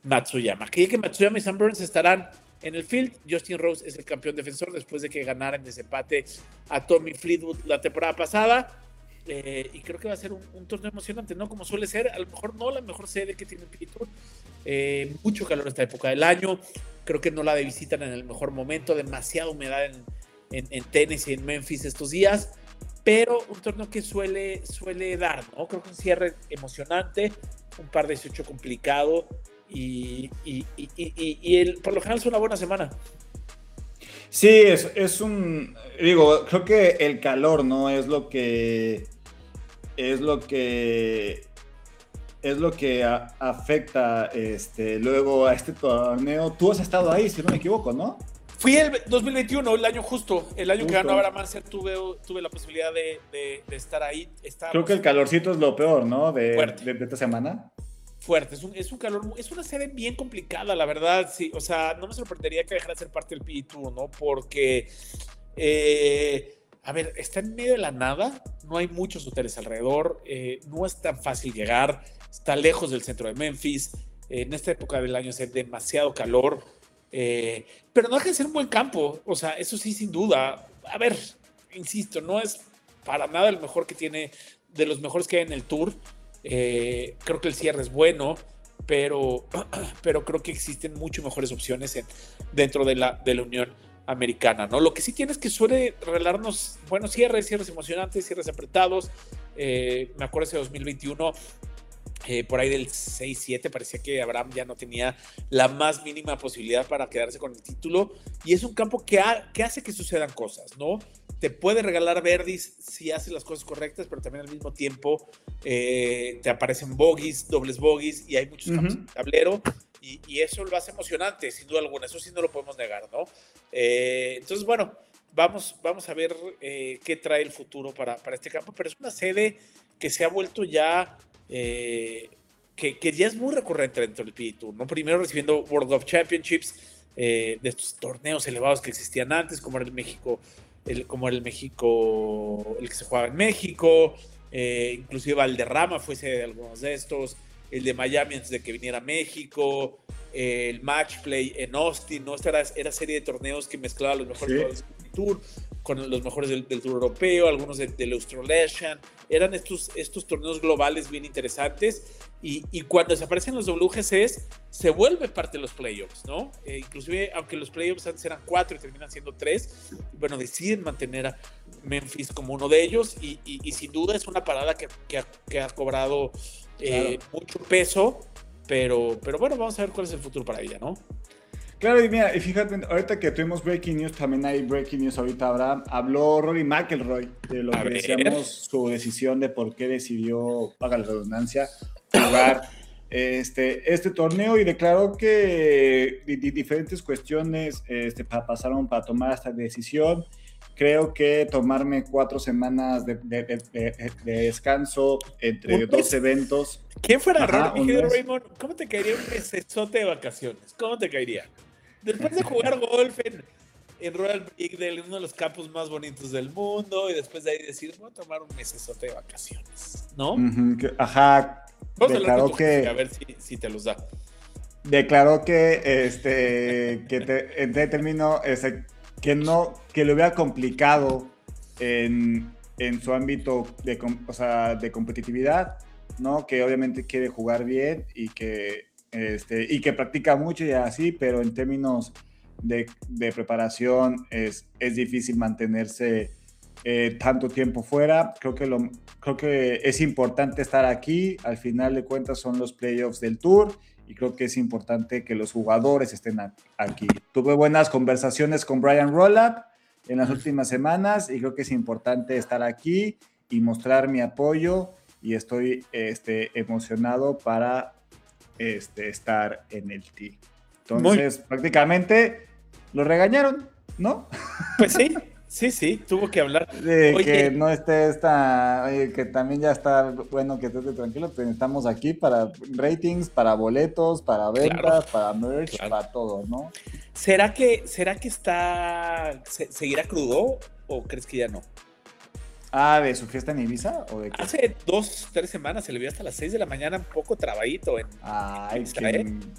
Matsuyama. Que Matsuyama y Sam Burns estarán en el field. Justin Rose es el campeón defensor después de que ganara en desempate a Tommy Fleetwood la temporada pasada. Y creo que va a ser un torneo emocionante, ¿no? Como suele ser, a lo mejor no la mejor sede que tiene el PGA Tour. Mucho calor esta época del año. Creo que no la visitan en el mejor momento. Demasiada humedad en Tennessee y en Memphis estos días. Pero un torneo que suele dar, ¿no? Creo que un cierre emocionante, un par de 18 complicado y por lo general es una buena semana. Sí, creo que el calor, ¿no? Es lo que afecta luego a este torneo. Tú has estado ahí, si no me equivoco, ¿no? Fui el 2021, el año justo, el año que ganó Abramancer, tuve la posibilidad de estar ahí. Creo que el calorcito es lo peor, ¿no? De esta semana. Fuerte, es un calor, es una sede bien complicada, la verdad, sí, o sea, no me sorprendería que dejara de ser parte del PGA Tour, ¿no? Porque, a ver, está en medio de la nada, no hay muchos hoteles alrededor, no es tan fácil llegar, está lejos del centro de Memphis, en esta época del año hace demasiado calor, pero no deja de ser un buen campo, o sea, eso sí, sin duda. A ver, insisto, no es para nada el mejor que tiene, de los mejores que hay en el Tour. Creo que el cierre es bueno, pero creo que existen mucho mejores opciones dentro de la Unión Americana, ¿no? Lo que sí tiene es que suele regalarnos buenos cierres emocionantes, cierres apretados. Me acuerdo ese 2021, por ahí del 6-7, parecía que Abraham ya no tenía la más mínima posibilidad para quedarse con el título, y es un campo que hace que sucedan cosas, ¿no? Te puede regalar birdies si haces las cosas correctas, pero también al mismo tiempo te aparecen bogies, dobles bogies, y hay muchos campos en tablero, y eso lo hace emocionante, sin duda alguna. Eso sí no lo podemos negar, ¿no? Entonces, bueno, vamos a ver qué trae el futuro para este campo, pero es una sede que se ha vuelto ya, que ya es muy recurrente dentro del PGA Tour, ¿no? Primero recibiendo World of Championships, de estos torneos elevados que existían antes, como era el México, el que se jugaba en México, inclusive Valderrama fue sede de algunos de estos, el de Miami antes de que viniera a México, el Match Play en Austin, ¿no? Esta era serie de torneos que mezclaba los mejores jugadores del Tour con los mejores del Tour Europeo, algunos del Australasian. Eran estos torneos globales bien interesantes, y cuando desaparecen los WGCs se vuelve parte de los playoffs, ¿no? Inclusive, aunque los playoffs antes eran 4 y terminan siendo 3, bueno, deciden mantener a Memphis como uno de ellos, y sin duda es una parada que ha cobrado mucho peso, pero bueno, vamos a ver cuál es el futuro para ella, ¿no? Claro, y mira, y fíjate, ahorita que tuvimos Breaking News, también hay Breaking News ahorita, Abraham. Habló Rory McIlroy de lo que decíamos, su decisión de por qué decidió, paga la redundancia, jugar este torneo, y declaró que diferentes cuestiones pasaron para tomar esta decisión. Creo que tomarme 4 semanas de descanso entre dos eventos. ¿Quién fuera Rory, mi querido Raymond? ¿Cómo te caería un mesesote de vacaciones? ¿Cómo te caería? Después de jugar golf en Royal Brickdale, uno de los campos más bonitos del mundo, y después de ahí decir, voy a tomar un mesesote de vacaciones, ¿no? Ajá. Vamos a hablar con tu jefe, a ver si te los da. Declaró que en término que lo hubiera complicado en su ámbito de competitividad, ¿no? Que obviamente quiere jugar bien y que practica mucho y así, pero en términos de preparación es difícil mantenerse tanto tiempo fuera. Creo que es importante estar aquí. Al final de cuentas son los playoffs del Tour, y creo que es importante que los jugadores estén aquí. Tuve buenas conversaciones con Brian Rolapp en las últimas semanas, y creo que es importante estar aquí y mostrar mi apoyo, y estoy emocionado para estar en el team. Entonces, prácticamente lo regañaron, ¿no? Pues sí, tuvo que hablar. Oye, que no esté que también ya está bueno que estés tranquilo, pero estamos aquí para ratings, para boletos, para ventas, para merch, para todo, ¿no? ¿Será que seguirá crudo, o crees que ya no? ¿De su fiesta en Ibiza? ¿O de qué? Hace 2-3 semanas se le vio hasta las 6 de la mañana un poco trabadito. Ay,